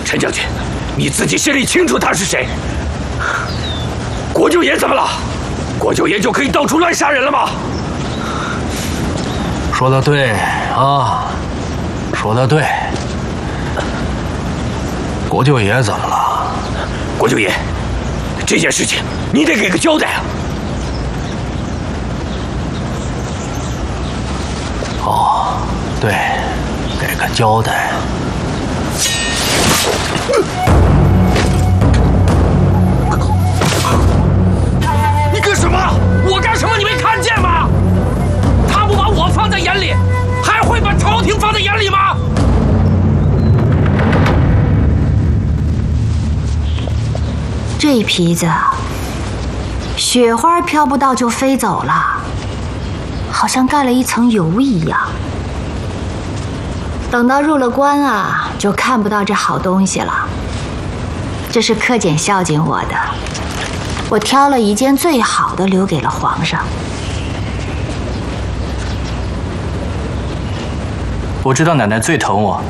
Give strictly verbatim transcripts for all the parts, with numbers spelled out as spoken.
陈将军，你自己心里清楚他是谁。国舅爷怎么了？国舅爷就可以到处乱杀人了吗？ 说得对啊，说得对。国舅爷怎么了？ 国舅爷，这件事情你得给个交代啊！ 哦，对，给个交代。 你干什么？我干什么？你没看见吗？他不把我放在眼里，还会把朝廷放在眼里吗？ 这坯子，雪花飘不到就飞走了，好像盖了一层油一样。等到入了关啊，就看不到这好东西了。这是柯简孝敬我的，我挑了一件最好的留给了皇上。 我知道奶奶最疼我。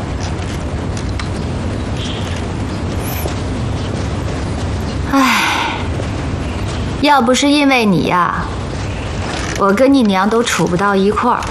唉，要不是因为你呀，我跟你娘都处不到一块儿。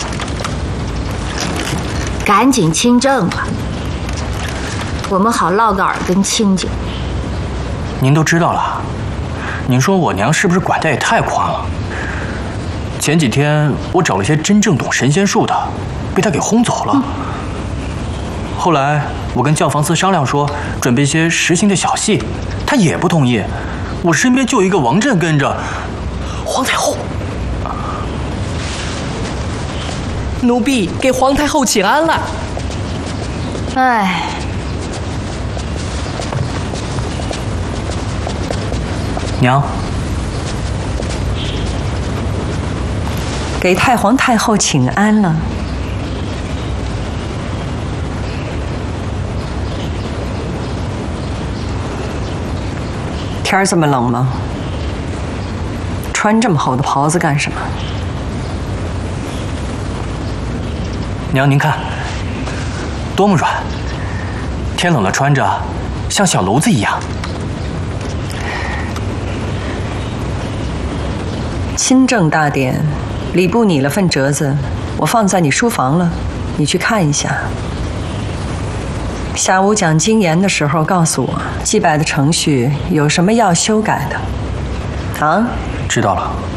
赶紧亲政吧，我们好落个耳根清净。 您都知道了，您说我娘是不是管得也太宽了？前几天我找了些真正懂神仙术的，被她给轰走了。嗯、后来我跟教坊司商量说，准备些实行的小戏，她也不同意。我身边就有一个王振跟着。 皇太后。奴婢给皇太后请安了。 哎， 娘， 给太皇太后请安了。天儿这么冷吗？穿这么厚的袍子干什么？ 娘，您看，多么软！天冷了穿着，像小炉子一样。 亲政大典，礼部拟了份折子，我放在你书房了，你去看一下。下午讲经言的时候，告诉我祭拜的程序有什么要修改的。啊？ 知道了。